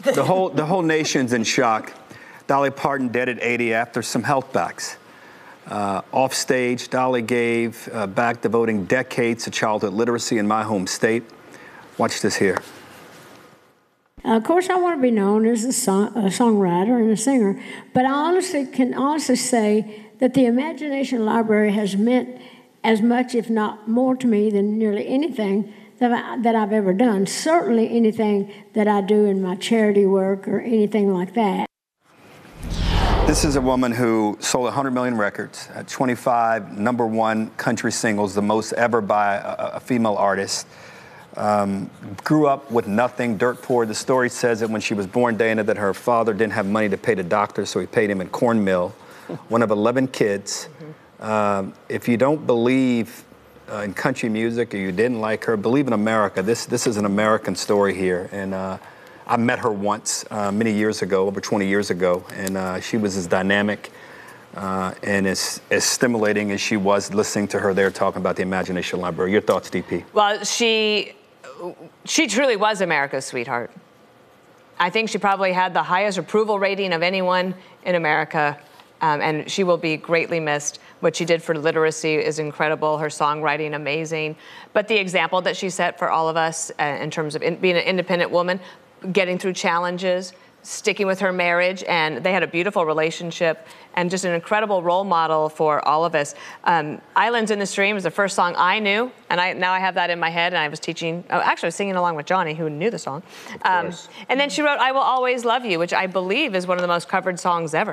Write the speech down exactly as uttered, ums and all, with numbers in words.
The whole, the whole nation's in shock. Dolly Parton dead at eighty after some health backs. Uh, off stage, Dolly gave uh, back, devoting decades to childhood literacy in my home state. Watch this here. Uh, of course, I want to be known as a, song, a songwriter and a singer, but I honestly can honestly say that the Imagination Library has meant as much, if not more, to me than nearly anything that, I, that I've ever done. Certainly anything that I do in my charity work or anything like that. This is a woman who sold one hundred million records, had twenty-five number one country singles, the most ever by a, a female artist. Um, grew up with nothing, dirt poor. The story says that when she was born, Dana, that her father didn't have money to pay the doctor, so he paid him in cornmeal. One of eleven kids. Mm-hmm. um, if you don't believe uh, in country music or you didn't like her, believe in America. This, this is an American story here. And uh, I met her once uh, many years ago, over twenty years ago, and uh, she was as dynamic uh, and as, as stimulating as she was listening to her there talking about the Imagination Library. Your thoughts, D P? Well, she, she truly was America's sweetheart. I think she probably had the highest approval rating of anyone in America, um, and she will be greatly missed. What she did for literacy is incredible, her songwriting amazing, but the example that she set for all of us uh, in terms of in, being an independent woman, getting through challenges, sticking with her marriage, and they had a beautiful relationship and just an incredible role model for all of us. Um, Islands in the Stream is the first song I knew, and I now I have that in my head, and I was teaching, oh, actually I was singing along with Johnny, who knew the song. Um, and then she wrote I Will Always Love You, which I believe is one of the most covered songs ever.